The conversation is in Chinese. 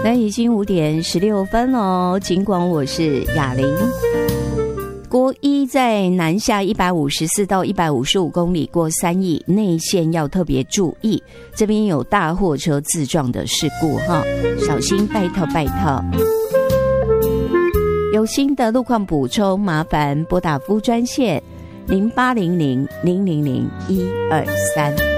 那已经5点16分哦，尽管我是雅玲。国一在南下154到155公里过3亿，内线要特别注意，这边有大货车自撞的事故哈，小心拜托拜托。有新的路况补充，麻烦拨打服务专线0800-000-123。